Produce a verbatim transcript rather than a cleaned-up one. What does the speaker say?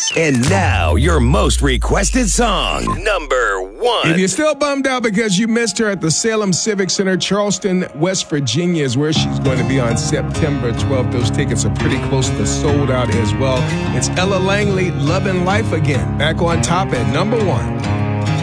And now, your most requested song, number one. If you're still bummed out because you missed her at the Salem Civic Center, Charleston, West Virginia is where she's going to be on September twelfth. Those tickets are pretty close to sold out as well. It's Ella Langley, Loving Life Again, back on top at number one.